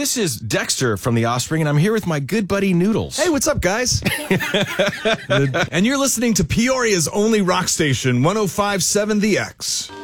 this is Dexter from The Offspring, and I'm here with my good buddy Noodles. Hey, what's up, guys? And you're listening to Peoria's only rock station, 105.7 The X.